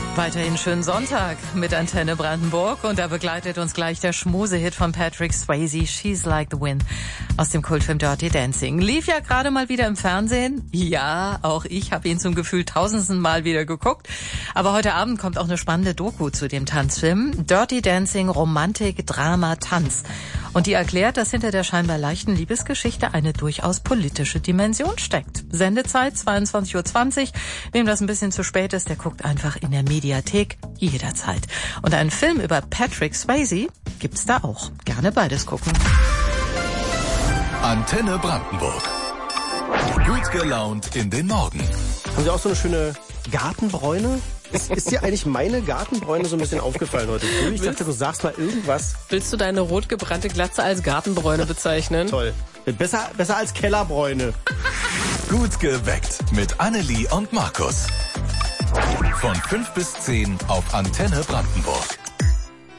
Weiterhin schönen Sonntag mit Antenne Brandenburg und da begleitet uns gleich der Schmusehit von Patrick Swayze, She's Like the Wind aus dem Kultfilm Dirty Dancing. Lief ja gerade mal wieder im Fernsehen. Ja, auch ich habe ihn zum Gefühl tausendsten Mal wieder geguckt. Aber heute Abend kommt auch eine spannende Doku zu dem Tanzfilm. Dirty Dancing, Romantik, Drama, Tanz. Und die erklärt, dass hinter der scheinbar leichten Liebesgeschichte eine durchaus politische Dimension steckt. Sendezeit 22:20 Uhr. Wem das ein bisschen zu spät ist, der guckt einfach in der Mediathek jederzeit. Und einen Film über Patrick Swayze gibt's da auch. Gerne beides gucken. Antenne Brandenburg. Gut gelaunt in den Morgen. Haben Sie auch so eine schöne Gartenbräune? Ist dir eigentlich meine Gartenbräune so ein bisschen aufgefallen heute früh? Ich dachte, du sagst mal irgendwas. Willst du deine rot gebrannte Glatze als Gartenbräune bezeichnen? Toll. Besser als Kellerbräune. Gut geweckt mit Annelie und Markus. Von 5 bis 10 auf Antenne Brandenburg.